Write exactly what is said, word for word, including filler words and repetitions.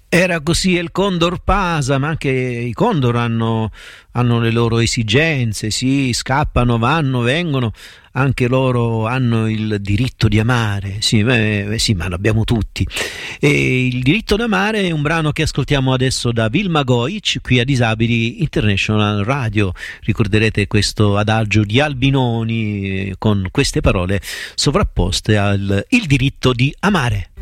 Era così, il condor pasa, ma anche i condor hanno, hanno le loro esigenze, sì, scappano, vanno, vengono, anche loro hanno il diritto di amare, sì, eh, sì, ma l'abbiamo tutti. E il diritto d'amare è un brano che ascoltiamo adesso da Vilma Goic, qui a Disabili International Radio. Ricorderete questo adagio di Albinoni eh, con queste parole sovrapposte al il diritto di amare.